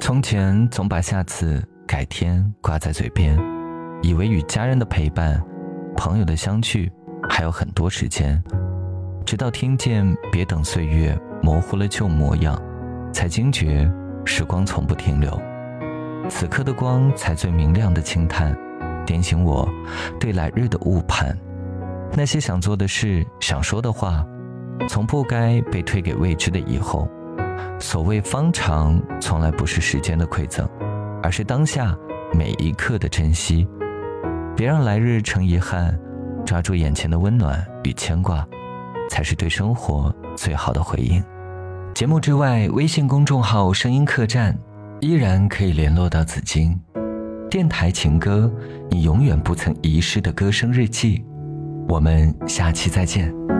从前总把下次、改天挂在嘴边，以为与家人的陪伴、朋友的相聚还有很多时间，直到听见别等岁月模糊了旧模样，才惊觉时光从不停留。此刻的光才最明亮的轻叹，点醒我对来日的误判。那些想做的事、想说的话，从不该被推给未知的以后。所谓方长，从来不是时间的馈赠，而是当下每一刻的珍惜。别让来日成遗憾，抓住眼前的温暖与牵挂，才是对生活最好的回应。节目之外，微信公众号声音客栈依然可以联络到紫金。电台情歌，你永远不曾遗失的歌声日记。我们下期再见。